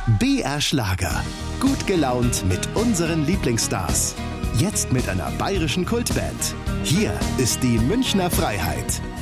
BR Schlager. Gut gelaunt mit unseren Lieblingsstars. Jetzt mit einer bayerischen Kultband. Hier ist die Münchner Freiheit.